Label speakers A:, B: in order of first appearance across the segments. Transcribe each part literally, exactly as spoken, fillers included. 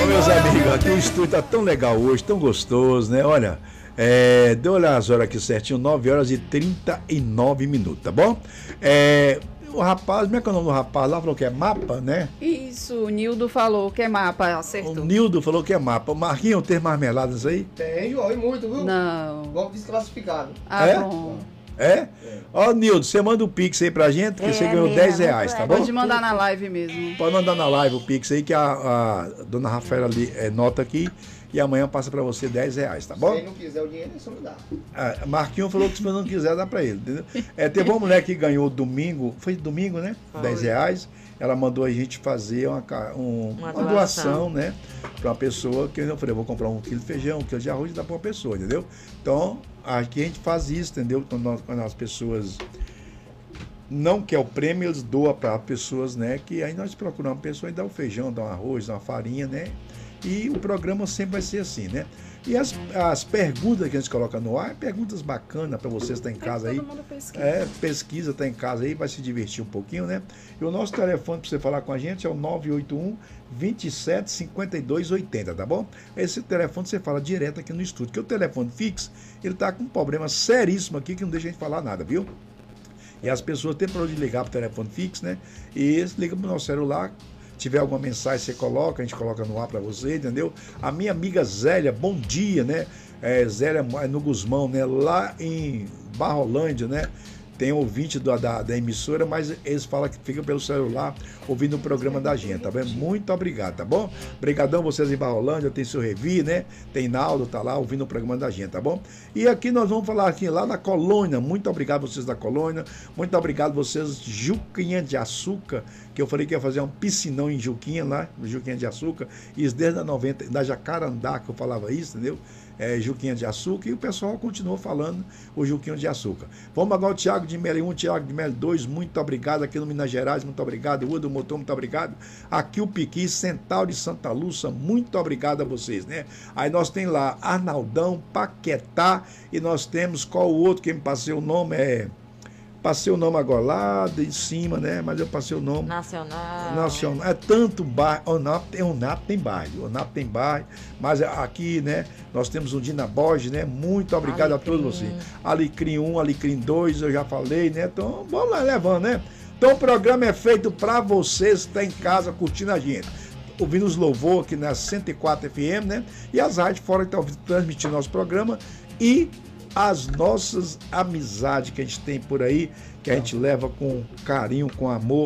A: Ô, meus amigos, aqui o estúdio tá tão legal hoje, tão gostoso, né? Olha, é, deu olhar as horas aqui certinho, nove horas e trinta e nove minutos, tá bom? É, o rapaz, como é que é o nome do rapaz lá? Falou que é mapa, né?
B: Isso, o Nildo falou que é mapa, acertou.
A: O Nildo falou que é mapa. O Marquinho, tem marmeladas aí?
C: Tem, ó, e muito, viu?
B: Não.
C: Golpe desclassificado.
B: Ah,
A: É?
B: bom.
A: É? Ó, Nildo, você manda o Pix aí pra gente, que
D: É,
A: você ganhou
D: minha,
A: dez
D: muito
A: reais, tá
D: legal.
A: bom?
B: Pode mandar na live mesmo.
A: Pode mandar na live o Pix aí, que a, a dona Rafaela ali é, nota aqui, e amanhã passa pra você dez reais, tá bom?
C: Se ele não quiser o dinheiro, ele só me dá.
A: Ah, Marquinho falou que se você não quiser, dá pra ele, entendeu? É, teve uma mulher que ganhou domingo, foi domingo, né? dez reais. Ela mandou a gente fazer uma, ca- um-
D: Uma
A: uma doação, né? Pra uma pessoa, que eu falei, eu vou comprar um quilo de feijão, um quilo de arroz e dá pra uma pessoa, entendeu? Então, aqui a gente faz isso, entendeu? Quando, nós- quando as pessoas não quer o prêmio, eles doam para pessoas, né? Que aí nós procuramos uma pessoa e dá um feijão, dá um arroz, dá uma farinha, né? E o programa sempre vai ser assim, né? E as, as perguntas que a gente coloca no ar, perguntas bacanas para vocês que estão em casa aí.
B: Todo mundo pesquisa.
A: É, pesquisa, tá em casa aí, vai se divertir um pouquinho, né? E o nosso telefone para você falar com a gente é o nove oito um, vinte e sete, cinquenta e dois, oitenta, tá bom? Esse telefone você fala direto aqui no estúdio, porque o telefone fixo, ele tá com um problema seríssimo aqui que não deixa a gente falar nada, viu? E as pessoas têm para onde ligar para o telefone fixo, né? E eles ligam para o nosso celular. Tiver alguma mensagem, você coloca, a gente coloca no ar para você, entendeu? A minha amiga Zélia, bom dia, né? É, Zélia no Guzmão, né? Lá em Barrolândia, né? Tem ouvinte da, da, da emissora, mas eles falam que fica pelo celular ouvindo o programa da gente, tá bem? Muito obrigado, tá bom? Obrigadão vocês em Barrolândia, tem seu Revi, né? Tem Naldo, tá lá ouvindo o programa da gente, tá bom? E aqui nós vamos falar aqui lá na Colônia, muito obrigado vocês da Colônia, muito obrigado vocês Juquinha de Açúcar, que eu falei que ia fazer um piscinão em Juquinha lá, Juquinha de Açúcar, e isso desde a noventa, da Jacarandá que eu falava isso, entendeu? É, Juquinha de Açúcar, e o pessoal continuou falando o Juquinha de Açúcar. Vamos agora o Thiago de Melo um, Thiago de Melo dois, muito obrigado. Aqui no Minas Gerais, muito obrigado. Rua do Motor, muito obrigado. Aqui o Piqui, Centauro de Santa Lúcia, muito obrigado a vocês, né? Aí nós tem lá Arnaldão, Paquetá, e nós temos, qual o outro que me passei o nome? É... Passei o nome agora lá de cima, né? Mas eu passei o nome.
D: Nacional.
A: Nacional. É tanto bairro. O Nap tem, o Nap tem bairro. O Nap tem bairro. Mas aqui, né? Nós temos o Dina Borges, né? Muito obrigado Alecrim. A todos vocês. Alecrim um, Alecrim dois, eu já falei, né? Então, vamos lá levando, né? Então, o programa é feito para vocês que estão em casa curtindo a gente. Ouvindo os louvor aqui na cento e quatro F M, né? E as rádios fora que estão transmitindo nosso programa. E as nossas amizades que a gente tem por aí, que a gente leva com carinho, com amor.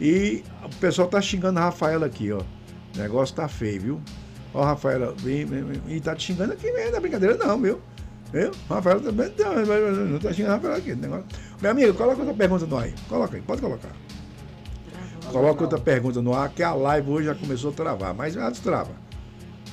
A: E o pessoal tá xingando a Rafaela aqui, ó. O negócio tá feio, viu? Ó, a Rafaela, vem, vem, vem, e tá te xingando aqui mesmo, não é brincadeira não, viu? Viu? Rafaela também não, não tá xingando a Rafaela aqui. Negócio. Meu amigo, coloca outra pergunta no ar aí. Coloca aí, pode colocar. Coloca outra pergunta no ar, que a live hoje já começou a travar, mas já destrava.